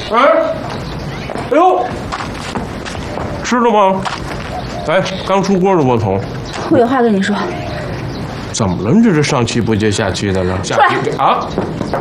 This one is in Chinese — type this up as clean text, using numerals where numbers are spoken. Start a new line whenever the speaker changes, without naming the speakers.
哎呦，吃了吗？哎，刚出锅的窝头。
我有话跟你说。
怎么了？你这是上气不接下气的了？下气啊！